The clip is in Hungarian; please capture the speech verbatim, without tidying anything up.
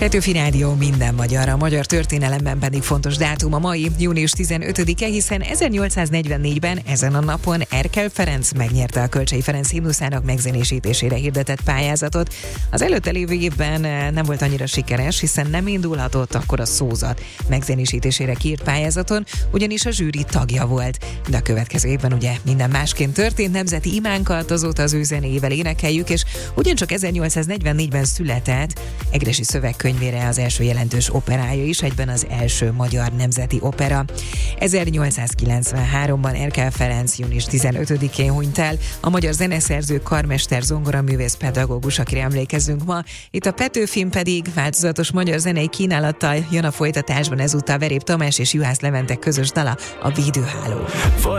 Petőfi Rádió minden magyar, a magyar történelemben pedig fontos dátum a mai, június tizenötödike, hiszen ezernyolcszáznegyvennégyben ezen a napon Erkel Ferenc megnyerte a Kölcsey Ferenc himnuszának megzenésítésére hirdetett pályázatot. Az előtte lévő évben nem volt annyira sikeres, hiszen nem indulhatott akkor a szózat megzenésítésére kiírt pályázaton, ugyanis a zsűri tagja volt. De a következő évben ugye minden másként történt, nemzeti imánkat azóta az ő zenéjével énekeljük, és ugyancsak ezernyolcszáznegyvennégyben született Egressy szövegkönyvére az első jelentős operája is, egyben az első magyar nemzeti opera. ezernyolcszázkilencvenháromban Erkel Ferenc június tizenötödikén hunyt el, a magyar zeneszerző, karmester, zongoraművész, pedagógus, akire emlékezzünk ma. Itt a Petőfin pedig változatos magyar zenei kínálattal jön a folytatásban ezúttal Verép Tamás és Juhász Levente közös dala, a Védőháló.